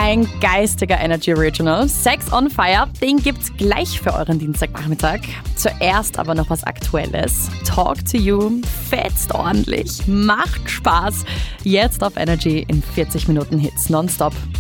ein geistiger Energy Original. Sex on Fire, den gibt's gleich für euren Dienstagnachmittag. Zuerst aber noch was Aktuelles. Talk to You, fetzt ordentlich, macht Spaß. Jetzt auf Energy in 40 Minuten Hits nonstop.